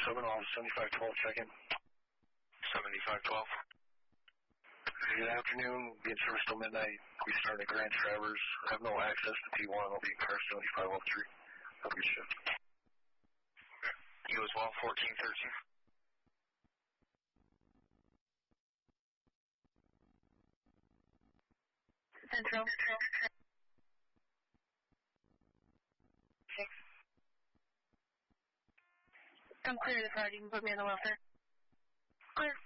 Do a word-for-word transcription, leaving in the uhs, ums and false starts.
Seminole, seventy-five twelve, check in. seventy-five twelve. Good afternoon, be in service till midnight. We start at Grand Traverse. I have no access to P one. I'll be in car seventy-five oh three. Have a good shift. Okay. You as well, fourteen thirteen. Central. Six. I'm clear of the crowd. You can put me on the welfare. Clear.